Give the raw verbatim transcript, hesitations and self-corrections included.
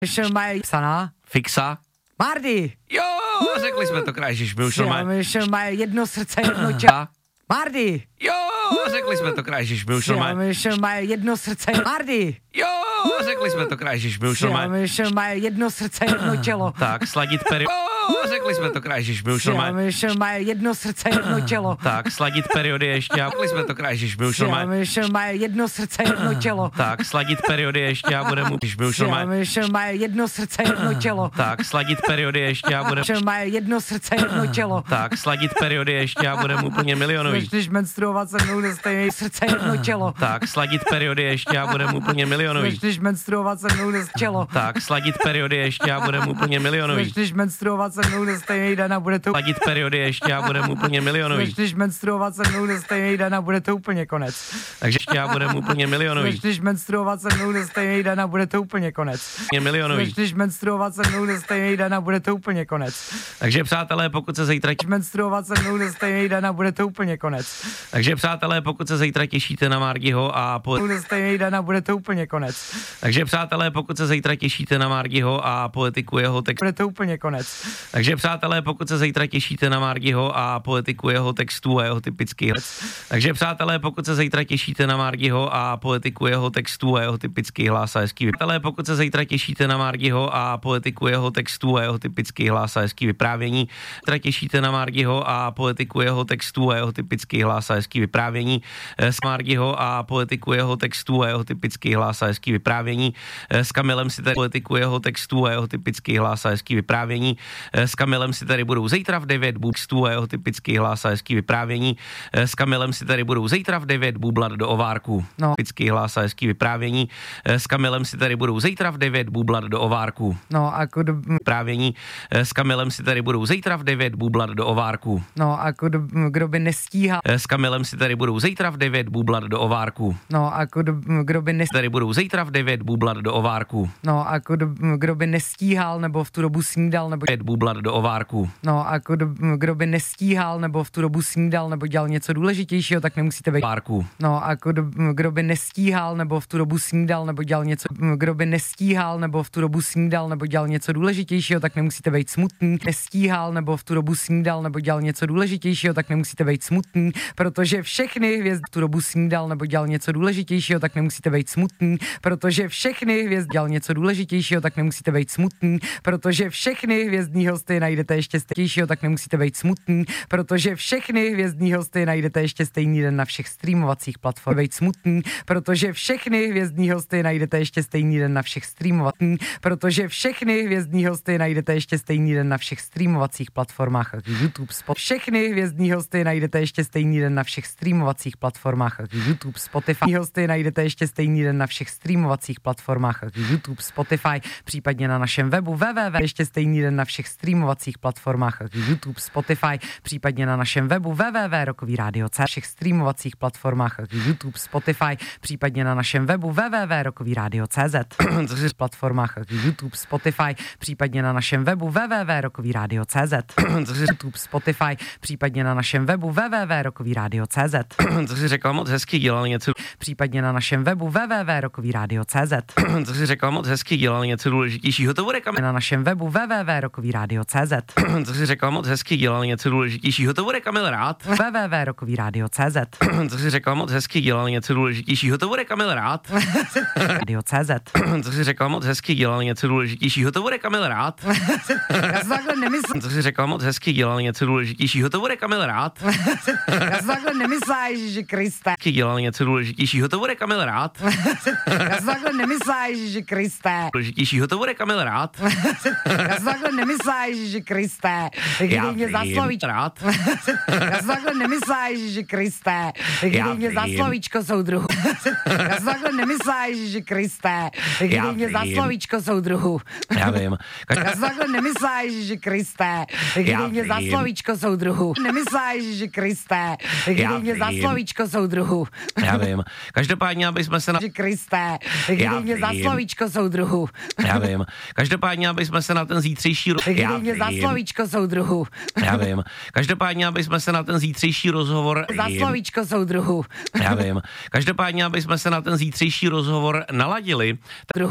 Mají psaná. Fixa. Mardy. Jo, řekli jsme to krásně, my už normálně. Mají jedno srdce, jedno tělo. Mardy. Jo, řekli jsme to krásně, my už normálně. Mají jedno srdce, Mardy. Jo, řekli jsme to krásně, my už normálně. Mají jedno srdce, jedno tělo. Tak, sladit peri... Jo, řekli jsme to krásně, my už normálně. Mají jedno srdce, jedno tělo. Tak, sladit periody ještě, řekli jsme to krásně, my už normálně. Mají jedno srdce, jedno tělo. Tak, sladit periody ještě a budeme už, my už normálně. Mají jedno srdce, jedno tělo. Tak, sladit periody ještě a budeme... Mají jedno srdce, jedno tělo. Tak, sladit periody ještě a budeme úplně milionový. Když menstruovat se mnou dostejný srdce, jedno tělo. Tak, sladit periody ještě a budeme úplně milionový. Když menstruovat se mnou dostejný tělo. Tak, sladit periody ještě a budeme úplně milionový. Když menstruovat se mnou dostejný den a bude to... Sladit periody ještě a budeme úplně milionový. Když menstruovat se mnou dostejný den a bude to úplně konec. Takže ještě a budeme úplně milionový. Když menstruovat se mnou dostejný den a bude to úplně konec. Milionový. Když menstruovat se mnou dostejný den a bude to úplně konec. Takže přátelé, pokud se zítra... menstruovat se mnou dostejný den a bude to úplně konec. Takže přátelé, pokud se zítra těšíte na Mardiho a po... dostejný den a bude to úplně konec. Takže přátelé, pokud se zítra těšíte na Mardiho a poetiku jeho textu... Bude to úplně konec. Takže přátelé, pokud se zítra těšíte na Mardiho a poetiku jeho textů a jeho typických... Takže přátelé, pokud se zítra těšíte na Mardiho a poetiku jeho textů a jeho typických hlas a hezký... Přátelé, pokud se zítra těšíte na Mardiho a poetiku jeho textů a jeho typických hlas a hezký vyprávění, zítra těšíte na Mardiho a poetiku jeho textů a jeho typických hlas a hezký vyprávění s Mardiho a poetiku jeho textů a jeho typických hlas a hezký vyprávění s Kamilem si tady poetiku jeho textů a jeho typických hlas a hezký vyprávění s Kamilem si tady budou zítra v devět textů a jeho typických hlas a hezký vyprávění s Kamilem si tady budou zítra v devět bublat do ovárku. No. Typický hlas a hezký vyprávění s Kamilem si tady budou zítra v devět bublat do ovárku. No a kdo... Vyprávění s Kamilem si tady budou zítra v devět bublat do ovárku. No a kdo, kdo by nestíhal... S Kamilem si tady budou zítra v devět bublat do ovárku. No a kdo, kdo by nestíhal... Tady budou zítra v devět bublat do ovárku. No a kdo, kdo by nestíhal nebo v tu dobu snídal nebo... devět bublat do ovárku. No a kdo, kdo by nestíhal nebo v tu dobu snídal nebo dělal něco důležitějšího, tak nemusíte být... Ovárku. No a kdo, kdo by nestíhal nebo v tu dobu snídal nebo dělal něco... Kdo by nestíhal nebo v tu dobu snídal nebo dělal něco důležitějšího, tak nemusíte být smutný. Nestíhal nebo v tu dobu snídal nebo dělal něco důležitějšího, tak nemusíte být smutný, protože všechny hvězdy v tu dobu snídal nebo dělal něco důležitějšího, tak nemusíte být smutný, protože všechny hvězdy dělal něco důležitějšího, tak nemusíte být smutný, protože všechny hvězdní hosty najdete ještě stejnějšího, tak nemusíte být smutný, protože všechny hvězdní hosty najdete ještě stejný den na všech streamovacích platformách. Být smutný, protože všechny hvězdní hosty najdete ještě stejný den na všech streamovacích, protože všechny hvězdní hosty najdete ještě stejný den na všech streamovacích platformách jako YouTube, Spotify. Všechny hvězdní hosty najdete ještě stejný den na všech streamovacích platformách jako YouTube, Spotify. Hosty najdete ještě stejný den na všech streamovacích platformách jako YouTube, Spotify, případně na našem webu www. Ještě stejný den na všech streamovacích platformách jako YouTube, Spotify, případně na našem webu www. Rokový rádio C. Všech streamovacích platformách jako YouTube, Spotify, případně na našem webu www. Rokový rádio C Z. Platformách jako YouTube, Spotify, případně na našem webu www. Rokový rádio C Z. YouTube, Spotify, případně na našem webu www. Rokový rádio C Z. Co jsi řekla moc hezky, dělal něco... Případně na našem webu www. Rokový rádio C Z. Co jsi řekla moc hezky, dělal něco důležitějšího, to bude Kamil. Na našem webu www. Rokový rádio C Z. Co jsi řekla moc hezky, dělal něco důležitějšího, to bude Kamil rád. www. Rokový rádio C Z. Co jsi řekla moc hezky, dělal něco důležitějšího, to bude Kamil rád. Radio C Z. Co jsi řekla moc hezky, dělal něco důležitějšího, to bude Kamil rád. Já si takhle nemyslím. Co jsi řekla moc hezky, dělal něco důležitějšího, to bude Kamil rád. Já si takhle nemyslím, Ježíši Kriste. Dělal něco důležitějšího, to bude Kamil rád. Já si takhle nemyslím, Ježíši Kriste. Důležitějšího, to bude Kamil rád. Já si takhle nemyslím, Ježíši Kriste. Kdy mě za slovíčko. Rád. Já si takhle nemyslím, Ježíši Kriste. Kdy mě za slovíčko soudruhu. Já si takhle nemyslím, Ježíši Kriste. Kdy mě za slovíčko soudruhu. Já vím. Já si takhle nemyslím, Ježíši Kriste. Kdy mě za slovíčko soudruhu. Nemyslím, Ježíši Kriste. Kdy mě za slovíčko soudruhu. Já vím. Každopádně, aby jsme se na... Kriste. Kdy mě za slovíčko soudruhu. Já vím. Každopádně, aby jsme se na ten zítřejší... Kdy mě za slovíčko soudruhu. Já vím. Každopádně, aby jsme se na ten zítřejší rozhovor... Za slovíčko soudruhu. Já vím. Každopádně, aby jsme se na ten zítřejší rozhovor naladili...